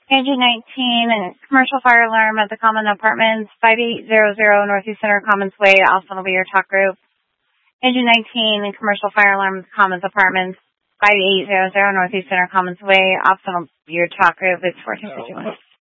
Engine 19 and commercial fire alarm at the Common Apartments, 5800 Northeast Center Commons Way. Also will be your talk group. Engine 19 and commercial fire alarm at the Commons Apartments, 5800 Northeast Center Commons Way. Also will be your talk group. It's 4 constituents.